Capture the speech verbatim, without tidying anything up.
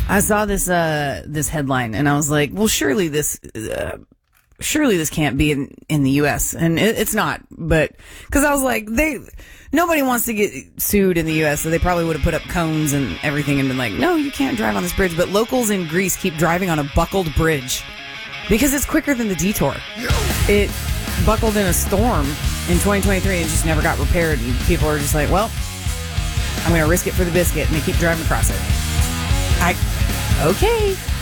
I saw this uh, this headline, and I was like, well, surely this uh, surely this can't be in, in the U S, and it, it's not. But because I was like, they nobody wants to get sued in the U S, so they probably would have put up cones and everything and been like, no, you can't drive on this bridge. But locals in Greece keep driving on a buckled bridge because it's quicker than the detour. It buckled in a storm in twenty twenty-three and just never got repaired, and people are just like, well, I'm going to risk it for the biscuit, and they keep driving across it. I, okay.